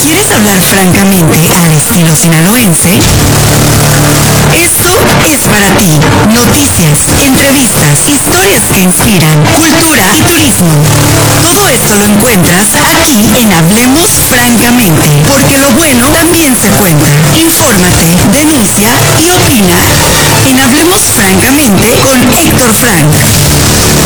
¿Quieres hablar francamente al estilo sinaloense? Esto es para ti. Noticias, entrevistas, historias que inspiran, cultura y turismo. Todo esto lo encuentras aquí en Hablemos Francamente, porque lo bueno también se cuenta. Infórmate, denuncia y opina en Hablemos Francamente con Héctor Frank.